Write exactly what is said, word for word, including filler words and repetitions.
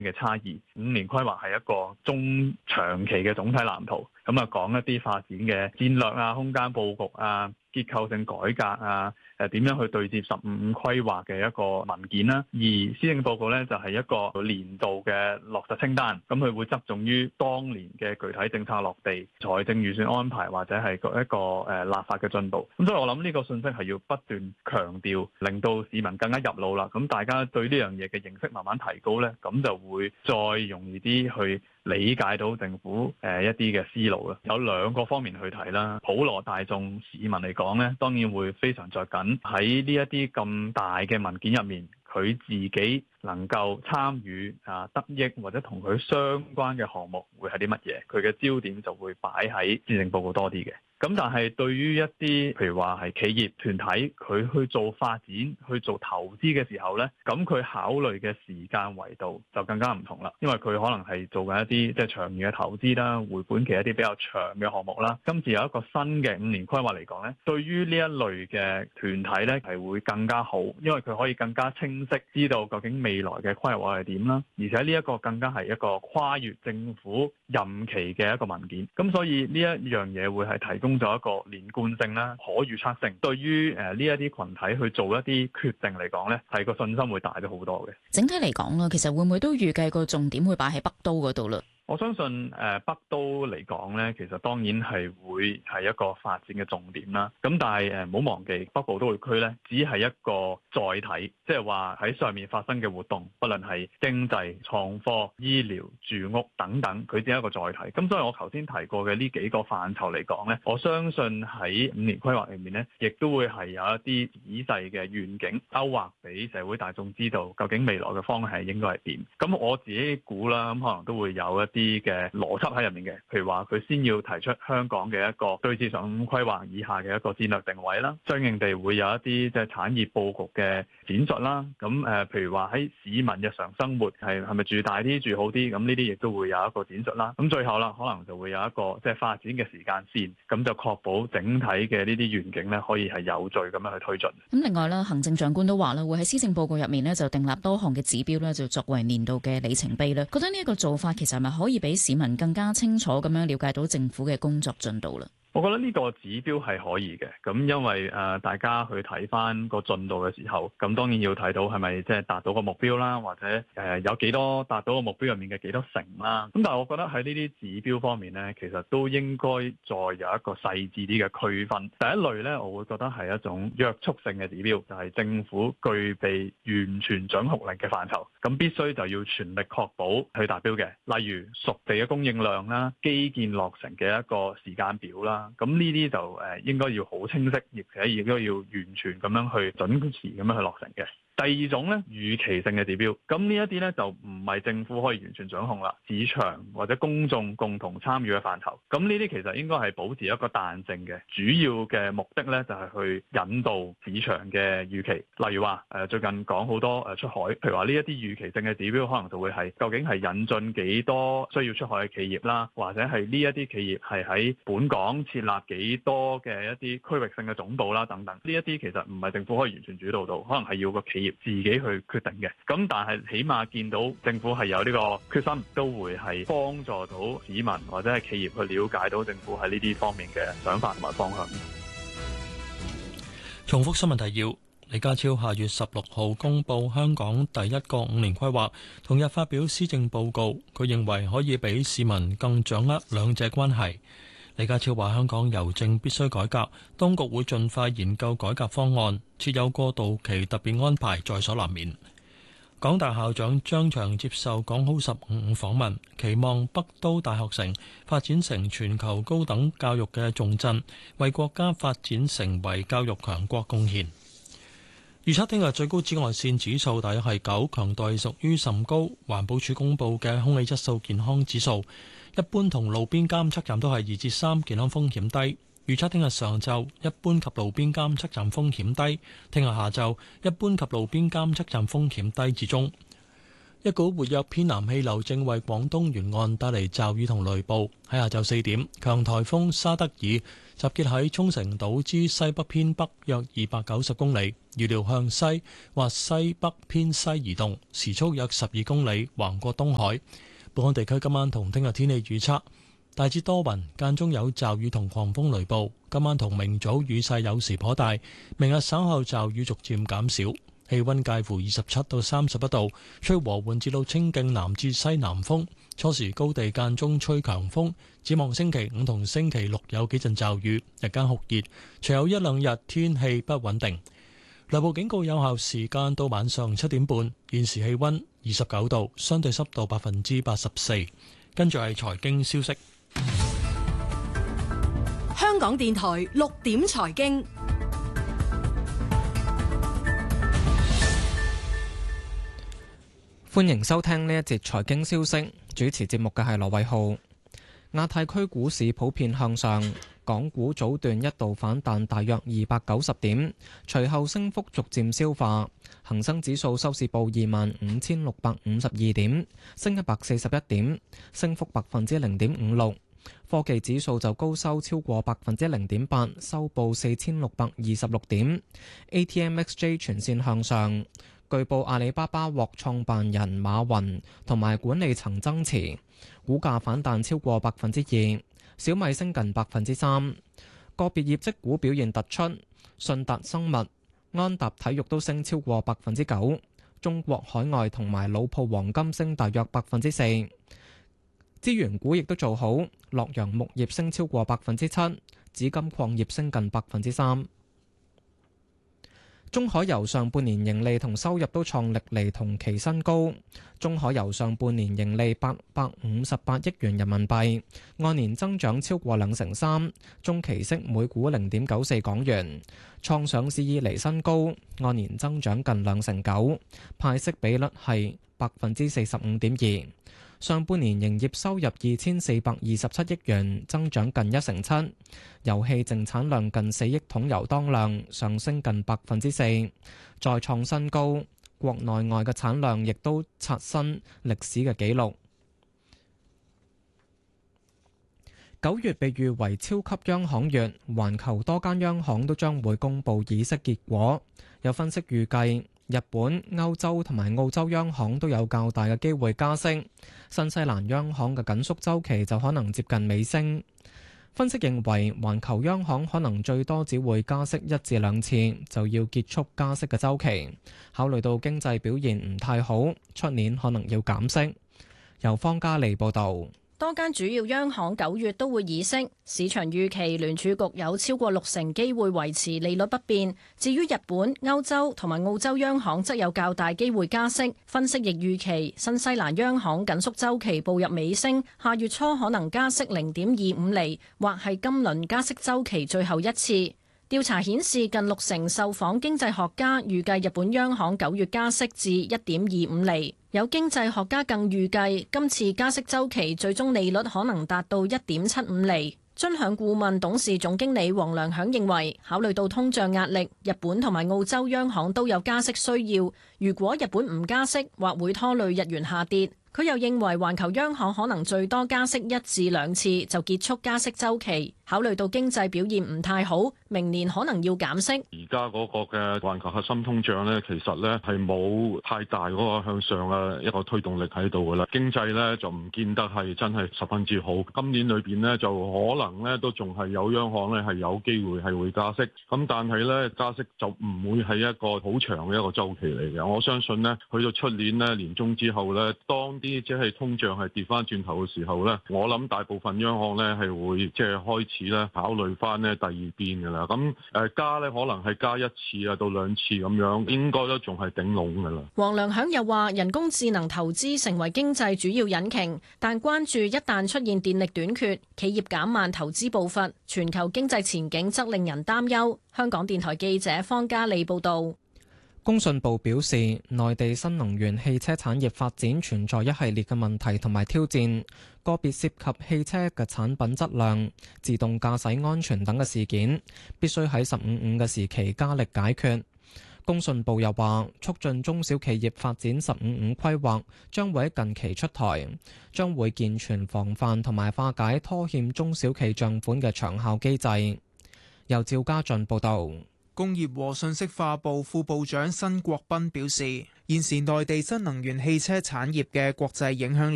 嘅差異。五年規劃係一個中長期嘅總體藍圖，咁啊講一啲發展嘅戰略啊、空間佈局啊、結構性改革啊，誒點樣去對接十五五規劃嘅一個文件啦。而施政報告咧就係一個年度嘅落實清單，咁佢會側重於當年嘅具體政策落地、財政預算安排或者係一個誒立法嘅進度。咁所以我諗呢個信息係要不斷強調，令到市民更加入腦啦。咁大家對呢樣嘢嘅認識慢慢提高咧，咁就會再容易啲去理解到政府誒一啲嘅思路啦。有兩個方面去睇啦。普羅大眾市民嚟講咧，當然會非常着緊喺呢一啲咁大嘅文件入面，佢自己能夠參與啊得益或者同佢相關嘅項目會係啲乜嘢，佢嘅焦點就會擺喺施政報告多啲嘅。咁但係對於一啲譬如話係企業團體，佢去做發展、去做投資嘅時候呢，咁佢考慮嘅時間維度就更加唔同啦。因為佢可能係做緊一啲即係長遠嘅投資啦，回本期一啲比較長嘅項目啦。今次有一個新嘅五年規劃嚟講呢，對於呢一類嘅團體呢係會更加好，因為佢可以更加清晰知道究竟未來嘅規劃係點啦。而且呢一個更加係一個跨越政府任期嘅一個文件，咁所以呢一樣嘢會係提供咗一個連貫性啦、可預測性，對於誒呢一啲群體去做一啲決定嚟講咧，係個信心會大咗好多嘅。 整體嚟講啦，其實會唔會都預計個重點會擺喺北都嗰度啦？ 我相信誒北都嚟講咧，其實當然係會係一個發展嘅重點啦。咁但係誒唔好忘記北部都會區咧，只係一個載體，即係話喺上面發生嘅活動，不論係經濟、創科、醫療、住屋等等，佢只係一個載體。咁所以我頭先提過嘅呢幾個範疇嚟講咧，我相信喺五年規劃裏面咧，亦都會係有一啲仔細嘅願景勾畫俾社會大眾知道，究竟未來嘅方向係應該係點。咁我自己估啦，咁可能都會有一啲啲嘅邏輯喺入面嘅，譬如話佢先要提出香港嘅一個對接十五五規劃以下嘅一個戰略定位啦，相應地會有一啲即係產業佈局嘅展述啦。咁誒，譬如話喺市民日常生活係係咪住大啲住好啲，咁呢啲亦都會有一個展述啦。咁最後啦，可能就會有一個即係發展嘅時間線，咁就確保整體嘅呢啲願景咧可以係有序咁樣去推進。 咁另外咧，行政長官都話啦，會喺施政報告入面咧就訂立多項嘅指標咧，就作為年度嘅里程碑啦。覺得呢一個做法其實係咪可以俾市民更加清楚咁樣了解到政府嘅工作進度啦？ 我覺得呢個指標係可以嘅，咁因為誒、呃、大家去睇翻個進度嘅時候，咁當然要睇到係咪即係達到個目標啦，或者誒、呃、有幾多達到個目標入面嘅幾多成啦。咁但係我覺得喺呢啲指標方面呢，其實都應該再有一個細緻啲嘅區分。第一類呢，我會覺得係一種約束性嘅指標，就係、是、政府具備完全準確力嘅範疇，咁必須就要全力確保去達標嘅。例如熟地嘅供應量啦、基建落成嘅一個時間表啦。咁呢啲就誒應該要好清晰，而且亦都要完全咁樣去準時咁樣去落成嘅。第二種咧，預期性嘅指標，咁呢一啲咧就唔係政府可以完全掌控啦，市場或者公眾共同參與嘅範疇。咁呢啲其實應該係保持一個彈性嘅，主要嘅目的咧就係去引導市場嘅預期。例如話誒最近講好多誒出海，譬如話呢一啲預期性嘅指標，可能就會係究竟係引進幾多需要出海嘅企業啦，或者係呢一啲企業係喺本港設立幾多嘅一啲區域性嘅總部啦等等。呢一啲其實唔係政府可以完全主導到，可能係要個企業自己去決定嘅，咁但係起碼見到政府係有呢個決心，都會係幫助到市民或者係企業去了解到政府喺呢啲方面嘅想法同埋方向。 重複新聞提要：李家超下月十六號公布香港第一個五年規劃，同日發表施政報告。佢認為可以俾市民更掌握兩者關係。李家超話：香港郵政必須改革，當局會盡快研究改革方案，設有過渡期特別安排，在所難免。港大校長張翔接受港好十五五訪問，期望北都大學城發展成全球高等教育嘅重鎮，為國家發展成為教育強國貢獻。預測聽日最高紫外線指數大約係九，強度屬於甚高。環保署公布嘅空氣質素健康指數，一般同路邊監測站都係二至三，健康風險低。預測聽日上晝一般及路邊監測站風險低，聽日下晝一般及路邊監測站風險低至中。 一股活躍偏南氣流正為廣東沿岸帶嚟驟雨同雷暴。喺下晝四點，強颱風沙德爾集結喺沖繩島之西北偏北約二百九十公里，預料向西或西北偏西移動，時速約十二公里，橫過東海。本港地區今晚同聽日天氣預測，大致多雲，間中有驟雨同狂風雷暴。今晚同明早雨勢有時頗大，明日稍後驟雨逐漸減少。氣溫介乎二十七到三十一度，吹和緩至到清勁南至西南風，初時高地間中吹強風。展望星期五同星期六有幾陣驟雨，日間酷熱，隨後一兩日天氣不穩定。雷暴警告有效時間到晚上七點半。現時氣溫二十九度，相對濕度百分之八十四。跟住係財經消息。 香港電台六點財經。 歡迎收聽呢一節財經消息，主持節目嘅係羅偉浩。亞太區股市普遍向上，港股早段一度反彈大約二百九十點，隨後升幅逐漸消化。恒生指數收市報二萬五千六百五十二點，升一百四十一點，升幅百分之零點五六。科技指數就高收超過百分之零點八，收報四千六百二十六點。A T M X J 全線向上。據報阿里巴巴獲創辦人馬雲同埋管理層增持，股價反彈超過百分之二。小米升近百分之三，個別業績股表現突出，信達生物、安踏體育都升超過百分之九。中國海外同埋老鋪黃金升大約百分之四。資源股亦都做好，洛陽木業升超過百分之七，紫金礦業升近百分之三。中海油上半年盈利同收入都創歷嚟同期新高。中海油上半年盈利八百五十八億元人民幣，按年增長超過兩成三，中期息每股零點九四港元，創上市以嚟新高，按年增長近兩成九，派息比率係百分之四十五點二。上半年營業收入二千四百二十七億元，增長近一成七。油氣淨產量近四億桶油當量，上升近百分之四，再創新高。國內外嘅產量亦都刷新歷史嘅紀錄。九月被譽為超級央行月，環球多間央行都將會公布議息結果。有分析預計，日本、歐洲同埋澳洲央行都有較大嘅機會加息，新西蘭央行嘅緊縮週期就可能接近尾聲。分析認為，環球央行可能最多只會加息一至兩次，就要結束加息嘅週期。考慮到經濟表現唔太好，出年可能要減息。由方嘉利報導。 多間主要央行九月都會議息，市場預期聯儲局有超過六成機會維持利率不變。至於日本、歐洲同埋澳洲央行則有較大機會加息。分析亦預期新西蘭央行緊縮週期步入尾聲，下月初可能加息零點二五厘，或係今輪加息週期最後一次。調查顯示，近六成受訪經濟學家預計日本央行九月加息至一點二五厘。有經濟學家更預計今次加息週期最終利率可能達到一點七五厘。尊享顧問董事總經理黃良響認為，考慮到通脹壓力，日本同埋澳洲央行都有加息需要。如果日本唔加息，或會拖累日元下跌。佢又認為環球央行可能最多加息一至兩次就結束加息週期。考慮到經濟表現唔太好，明年可能要減息。 而家嗰個嘅環球核心通脹咧，其實咧係冇太大嗰個向上嘅一個推動力喺度噶啦。經濟咧就唔見得係真係十分之好。今年裏邊咧就可能咧都仲係有央行咧係有機會係會加息。咁但係咧加息就唔會係一個好長嘅一個週期嚟嘅。我相信咧去到出年咧年中之後咧，當啲即係通脹係跌翻轉頭嘅時候咧，我諗大部分央行咧係會即係開始咧考慮翻咧第二邊㗎啦。咁誒加咧可能係加一次啊到兩次咁樣，應該都仲係頂籠㗎啦。 黃良響又話：人工智能投資成為經濟主要引擎，但關注一旦出現電力短缺，企業減慢投資步伐，全球經濟前景則令人擔憂。香港電台記者方嘉利報導。 工信部表示，內地新能源汽車產業發展存在一系列嘅問題同埋挑戰，個別涉及汽車嘅產品質量、自動駕駛安全等嘅事件，必須喺十五五嘅時期加力解決。 工信部又話，促進中小企業發展十五五規劃將會喺近期出台，將會健全防範同埋化解拖欠中小企帳款嘅長效機制。由趙家俊報導。 工業和信息化部副部長辛國斌表示，現時內地新能源汽車產業嘅國際影響